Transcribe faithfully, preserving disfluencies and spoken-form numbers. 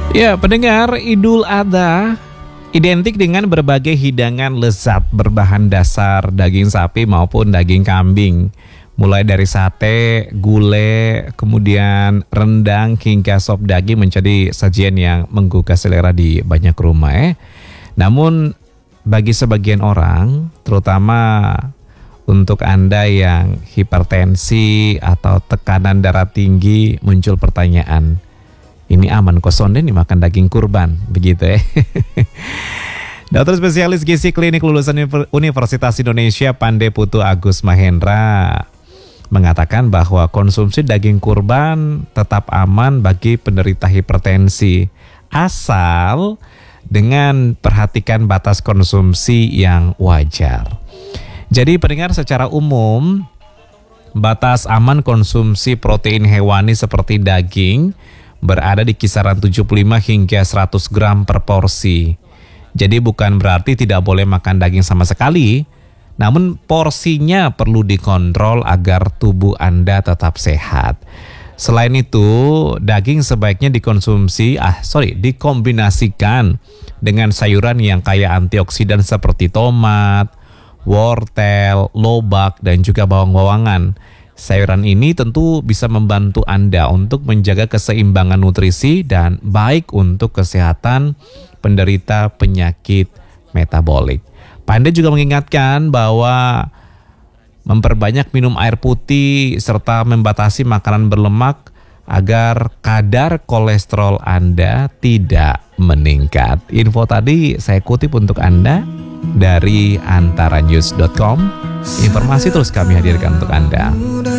Ya, pendengar, Idul Adha identik dengan berbagai hidangan lezat berbahan dasar daging sapi maupun daging kambing. Mulai dari sate, gulai, kemudian rendang hingga sop daging menjadi sajian yang menggugah selera di banyak rumah. Eh. Namun bagi sebagian orang, terutama untuk Anda yang hipertensi atau tekanan darah tinggi, muncul pertanyaan, ini aman kok sonde nih makan daging kurban, begitu ya. Dokter spesialis gizi klinik lulusan Universitas Indonesia Pandey Putu Agus Mahendra mengatakan bahwa konsumsi daging kurban tetap aman bagi penderita hipertensi asal dengan perhatikan batas konsumsi yang wajar. Jadi pendengar, secara umum batas aman konsumsi protein hewani seperti daging berada di kisaran tujuh puluh lima hingga seratus gram per porsi. Jadi bukan berarti tidak boleh makan daging sama sekali, namun porsinya perlu dikontrol agar tubuh Anda tetap sehat. Selain itu, daging sebaiknya dikonsumsi, ah sorry, dikombinasikan dengan sayuran yang kaya antioksidan seperti tomat, wortel, lobak, dan juga bawang-bawangan. Sayuran ini tentu bisa membantu Anda untuk menjaga keseimbangan nutrisi dan baik untuk kesehatan penderita penyakit metabolik. Pandey juga mengingatkan bahwa memperbanyak minum air putih serta membatasi makanan berlemak agar kadar kolesterol Anda tidak meningkat. Info tadi saya kutip untuk Anda dari antara news dot com. Informasi terus kami hadirkan untuk Anda.